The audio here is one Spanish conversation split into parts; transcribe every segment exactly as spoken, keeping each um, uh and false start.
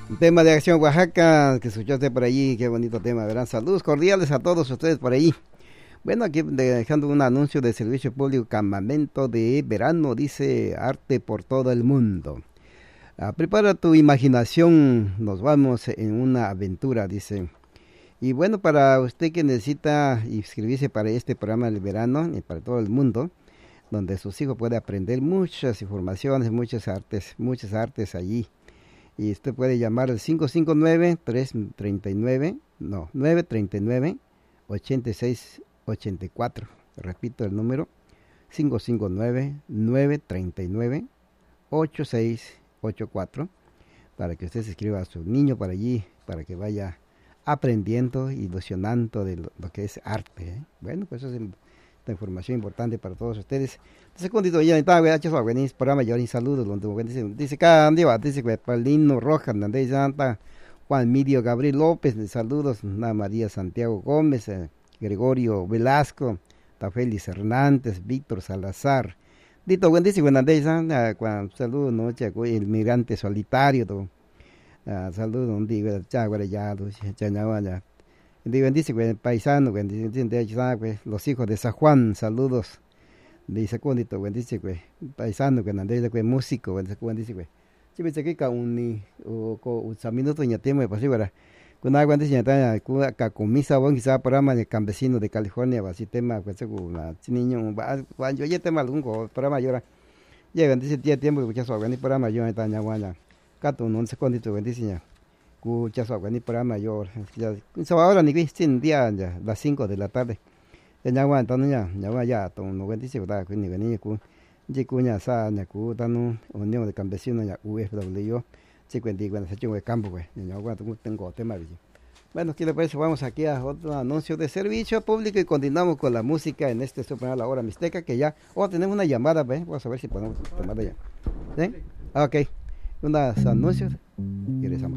Tema de Acción Oaxaca, que escuchaste por allí, qué bonito tema, ¿verdad? Saludos cordiales a todos ustedes por ahí. Bueno, aquí dejando un anuncio de servicio público, campamento de verano, dice Arte por todo el mundo. Ah, prepara tu imaginación, nos vamos en una aventura, dice. Y bueno, para usted que necesita inscribirse para este programa del verano y para todo el mundo, donde sus hijos pueden aprender muchas informaciones, muchas artes, muchas artes allí. Y usted puede llamar al cinco cinco nueve, tres tres nueve, no, nueve tres nueve, ocho seis ocho cuatro. Repito el número, cinco cinco nueve, nueve tres nueve, ocho seis ocho cuatro, para que usted se inscriba a su niño para allí, para que vaya aprendiendo, ilusionando de lo, lo que es arte, ¿eh? Bueno, pues eso es el, esta información importante para todos ustedes. Segundito, ya está, güey, hecho su programa, yo ni saludos, donde dice, dice, cada día, dice, güey, Paulino Rojas, donde Santa, Juan Midio Gabriel López, saludos, Ana María Santiago Gómez, eh, Gregorio Velasco, Tafelis Hernández, Víctor Salazar, Dito, buen dice, buenas días, saludos, noche, el migrante solitario, todo, saludos, un día, ya, güey, ya, ya, ya, ya. Bendice, güey, paisano, güey, dice, los hijos de San Juan, saludos. Dice, cuándito, güey, dice, güey, paisano, güey, andé, güey, músico, güey, dice, güey. Si me dice que un o un minuto ya tiempo de pasivo, ¿verdad? Con agua dice, ya está, acá con misa, bueno, quizá programa de campesino de California, así tema, pues, según la niño, yo ya tema algún programa, yo, llegan, dice, tía tiempo, que ya su ni programa, yo, está, ya, guana, cato, no sé cuándito, güey, dice, ya. Escucha su ni programa mayor, ya, ahora ni vi, sin día, ya, las cinco de la tarde. Ya aguanta ya, ya ya, ton no dice verdad, ni venía cu, ya cuña sa, ya cu, tan unión de campesinos ya U F W, sí cuenta cuando se echó de campo, güey, ya aguanta, tengo tema, bueno, ¿qué le parece? Vamos aquí a otro anuncio de servicio público y continuamos con la música en este programa La Hora Mixteca, que ya, oh, tenemos una llamada, ¿ves? Vamos a ver si podemos tomar ya. ¿Sí? Ah, ok, unos anuncios y regresamos.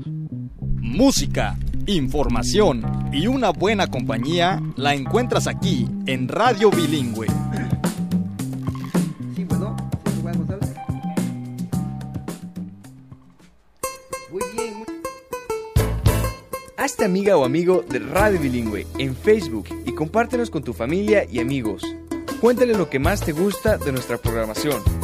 Música, información y una buena compañía la encuentras aquí en Radio Bilingüe. Sí, bueno, ¿sí, Juan González? Muy bien. Muy... Hazte amiga o amigo de Radio Bilingüe en Facebook y compártenos con tu familia y amigos. Cuéntale lo que más te gusta de nuestra programación.